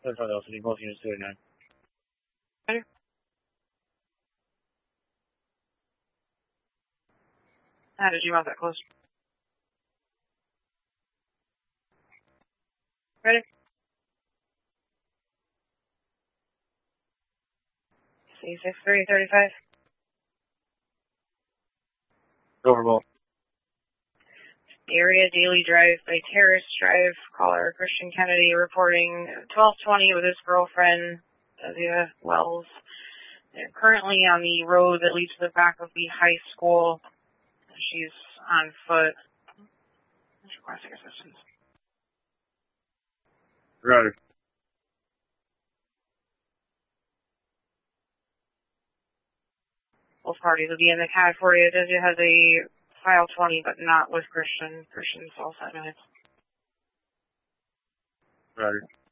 Clarify the LCD, both units 289. Ready? How did you want that close? Ready? C6335. Overbolt. Area Daily Drive by Terrace Drive. Caller Christian Kennedy reporting 1220 with his girlfriend, Azia Wells. They're currently on the road that leads to the back of the high school. She's on foot. She's requesting assistance. Roger. Both parties will be in the CAD for you. Azia has a file 20, but not with Christian. Christian's all 7 minutes. Roger.